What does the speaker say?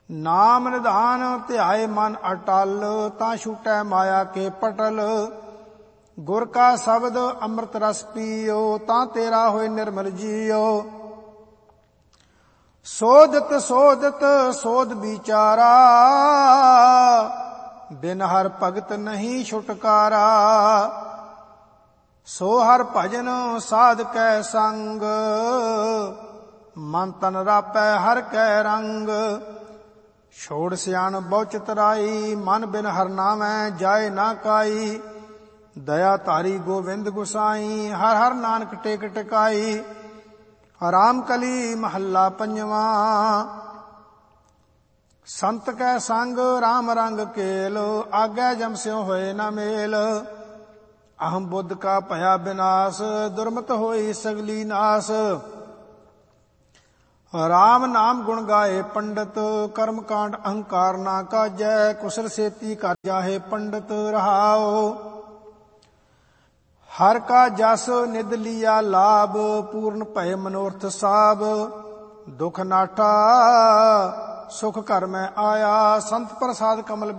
ਨਾਮ ਨਿਧਾਨ ਧਿਆਏ ਮਨ ਅਟਲ, ਤਾਂ ਛੂਟੈ ਮਾਇਆ ਕੇ ਪਟਲ। ਗੁਰ ਕਾ ਸ਼ਬਦ ਅੰਮ੍ਰਿਤ ਰਸ ਪੀਓ, ਤਾਂ ਤੇਰਾ ਹੋਏ ਨਿਰਮਲ ਜੀਓ। ਸੋਧਤ ਸੋਧਤ ਸੋਧ ਵਿਚਾਰਾ, ਬਿਨ ਹਰ ਭਗਤ ਨਹੀਂ ਛੁਟਕਾਰਾ। ਸੋ ਹਰ ਭਜਨ ਸਾਧ ਕੈ ਸੰਗ, ਮਨ ਤਨ ਰਾਪੈ ਹਰ ਕੈ ਰੰਗ। ਛੋੜ ਸਿਆਣ ਬਹੁ ਚਤੁਰਾਈ, ਮਨ ਬਿਨ ਹਰ ਨਾਮੈ ਜਾਏ ਨਾ ਕਾਈ। ਦਇਆ ਧਾਰੀ ਗੋਵਿੰਦ ਗੁਸਾਈ, ਹਰ ਹਰ ਨਾਨਕ ਟੇਕ ਟਿਕਾਈ। ਰਾਮ ਕਲੀ ਮਹੱਲਾ ਪੰਜਵਾਂ। ਸੰਤ ਕੈ ਸੰਗ ਰਾਮ ਰੰਗ ਕੇਲ, ਆਗੈ ਜਮ ਸਿਉ ਹੋਏ ਨਾ ਮੇਲ। ਅਹੰ ਬੁੱਧ ਕਾ ਭਇਆ ਬਿਨਾਸ਼, ਦੁਰਮਤ ਹੋਈ ਸਗਲੀ ਨਾਸ। ਰਾਮ ਨਾਮ ਗੁਣ ਗਾਏ ਪੰਡਤ, ਕਰਮ ਕਾਂਡ ਅਹੰਕਾਰ ਨਾ ਕਾਜੈ। ਕੁਸਲ ਸੇਤੀ ਕਰ ਜਾਹੇ ਪੰਡਤ ਰਹਾਓ। ਹਰ ਕਾ ਜਸ ਨਿਧ ਲੀਆ ਲਾਭ, ਪੂਰਨ ਭਏ ਮਨੋਰਥ ਸਾਭ। ਦੁਖ ਨਾਠਾ ਸੁਖ ਘਰ ਮੈਂ ਆਇਆ, ਸੰਤ ਪ੍ਰਸਾਦ ਕਮਲ